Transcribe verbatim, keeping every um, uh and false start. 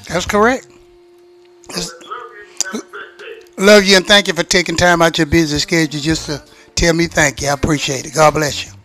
That's correct. That's- Love you. Have a blessed day. Love you and thank you for taking time out your busy schedule just to tell me thank you. I appreciate it. God bless you.